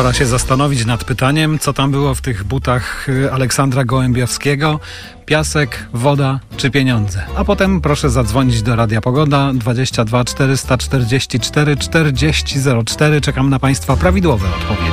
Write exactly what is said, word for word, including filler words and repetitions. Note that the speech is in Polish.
Pora się zastanowić nad pytaniem, co tam było w tych butach Aleksandra Gołębiowskiego. Piasek, woda czy pieniądze? A potem proszę zadzwonić do Radia Pogoda dwadzieścia dwa czterysta czterdzieści cztery czterdzieści zero cztery. Czekam na Państwa prawidłowe odpowiedzi.